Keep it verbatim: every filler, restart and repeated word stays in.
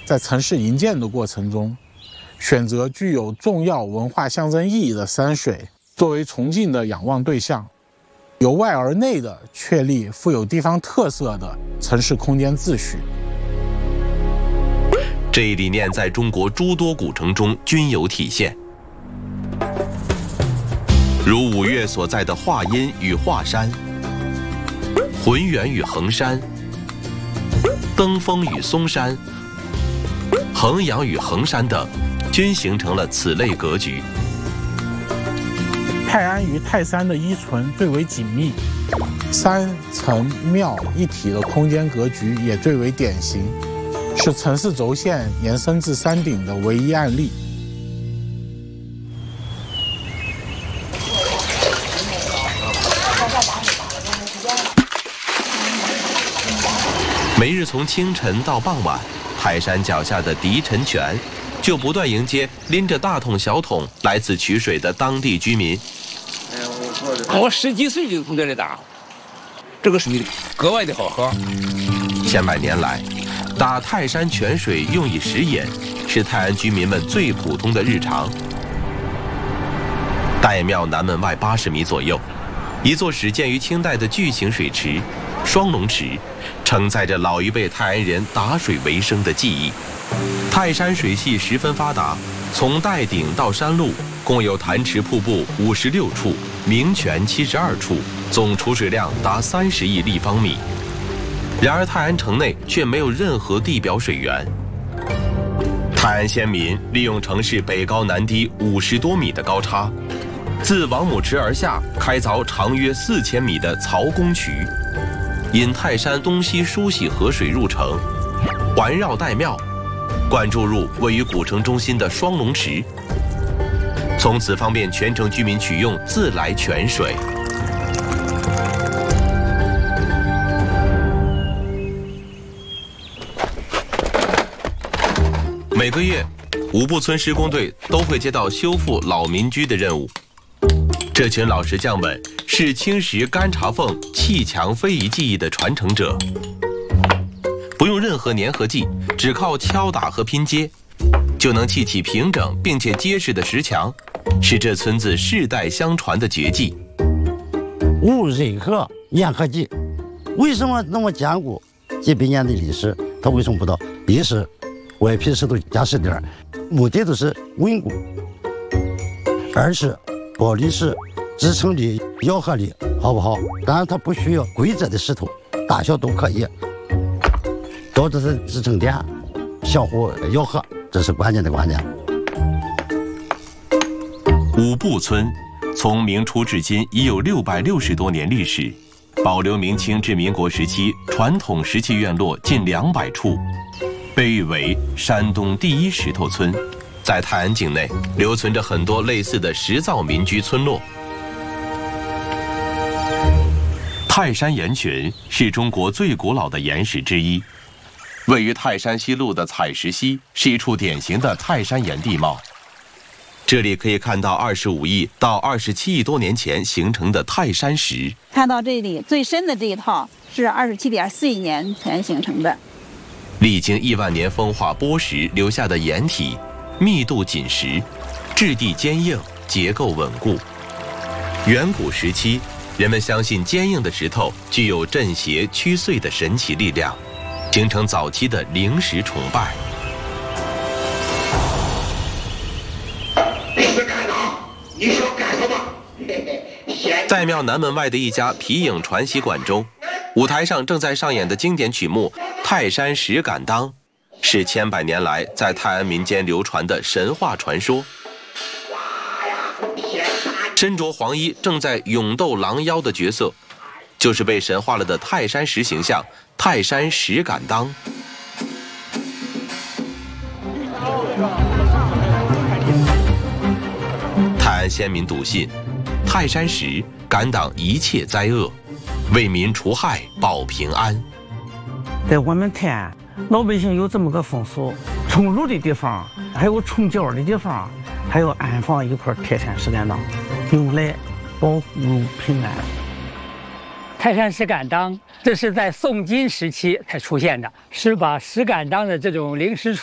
在城市营建的过程中，选择具有重要文化象征意义的山水作为崇敬的仰望对象，由外而内的确立富有地方特色的城市空间秩序。 这一理念在中国诸多古城中均有体现，如五岳所在的华阴与华山、浑源与衡山、登封与嵩山、衡阳与衡山等，均形成了此类格局。 泰安与泰山的依存最为紧密，山城庙一体的空间格局也最为典型，是城市轴线延伸至山顶的唯一案例。 每日从清晨到傍晚，泰山脚下的狄陈泉就不断迎接拎着大桶小桶来此取水的当地居民。 我十几岁就从这里打，这个水格外的好喝。 千百年来，打泰山泉水用以食饮，是泰安居民们最普通的日常。大爷庙南门外八十米左右，一座始建于清代的巨型水池——双龙池，承载着老一辈泰安人打水为生的记忆。泰山水系十分发达，从岱顶到山路，共有潭池瀑布五十六处，名泉七十二处，总储水量达三十亿立方米。然而泰安城内却没有任何地表水源。泰安先民利用城市北高南低五十多米的高差，自王母池而下开凿长约四千米的曹公渠，引泰山东西梳洗河水入城，环绕岱庙，灌注入位于古城中心的双龙池，从此方便全城居民取用自来泉水。每个月，五步村施工队都会接到修复老民居的任务。这群老石匠们是青石干茶缝砌墙非遗技艺的传承者，不用任何粘合剂，只靠敲打和拼接，就能砌起平整并且结实的石墙，是这村子世代相传的绝技。 无任何粘合剂，为什么那么坚固？几百年的历史，它为什么不到？一是外皮石头加实点，目的都是稳固；二是玻璃石支撑力、咬合力好不好？当然它不需要规则的石头，大小都可以，都这是支撑点，相互咬合，这是关键的关键。 五步村从明初至今已有六百六十多年历史，保留明清至民国时期传统石砌院落近两百处，被誉为山东第一石头村。在泰安境内留存着很多类似的石造民居村落。泰山岩群是中国最古老的岩石之一，位于泰山西路的采石溪是一处典型的泰山岩地貌。这里可以看到二十五亿到二十七亿多年前形成的泰山石。 看到这里最深的这一套是二十七点四亿年前形成的， 历经亿万年风化剥蚀留下的岩体，密度紧实，质地坚硬，结构稳固。远古时期，人们相信坚硬的石头具有镇邪驱祟的神奇力量，形成早期的灵石崇拜。 你是干啥？你是要干什么？ 在庙南门外的一家皮影传习馆中，舞台上正在上演的经典曲目《泰山石敢当》，是千百年来在泰安民间流传的神话传说。身着黄衣正在勇斗狼妖的角色，就是被神化了的泰山石形象泰山石敢当。泰安先民笃信，泰山石敢挡一切灾恶，为民除害保平安。 在我们泰安，老百姓有这么个风俗，冲路的地方，还有冲脚的地方，还要安放一块泰山石敢当，用来保护平安。 泰山石敢当，这是在宋金时期才出现的，是把石敢当的这种灵石